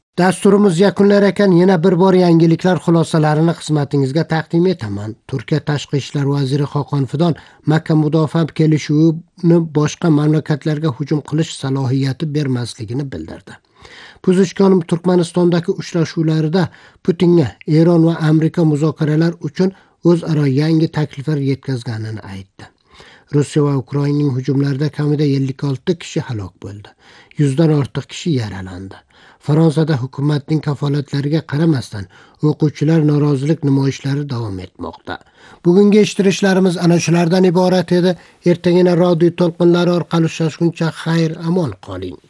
Dasturimiz yakunlar ekan yana bir bor yangiliklar xulosalarini xizmatingizga taqdim etaman. Turkiya Tashqi ishlar vaziri Xoqon Fidon Makka mudofaa kelishuvini boshqa mamlakatlarga hujum qilish salohiyati bermasligini bildirdi. Puzishkon Turkmanistondagi uchrashuvlarida Putinga Eron va Amerika muzokaralar uchun o'zaro yangi takliflar yetkazganini aytdi. Rossiya va Ukrainaning hujumlarida kamida 56 kishi halok bo'ldi. 100 dan ortiq kishi yaralandi. Fransiyada hukumatning kafolatlariga qaramasdan o'quvchilar norozilik namoyishlari davom etmoqda. Bugungi eshittirishlarimiz ana shulardan iborat edi. Ertagina radio to'lqinlari orqali uchrashguncha xayr, amon qoling.